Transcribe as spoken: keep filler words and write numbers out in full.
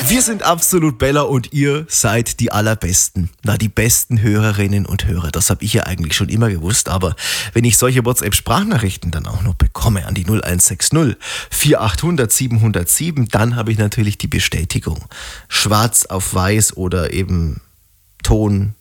Wir sind Absolut Bella und ihr seid die allerbesten. Na, die besten Hörerinnen und Hörer. Das habe ich ja eigentlich schon immer gewusst. Aber wenn ich solche WhatsApp-Sprachnachrichten dann auch noch bekomme an die null eins sechs null vier acht null null sieben null sieben, dann habe ich natürlich die Bestätigung. Schwarz auf weiß oder eben Ton